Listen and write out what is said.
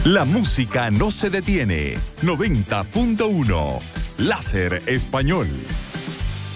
La música no se detiene. 90.1. Láser Español.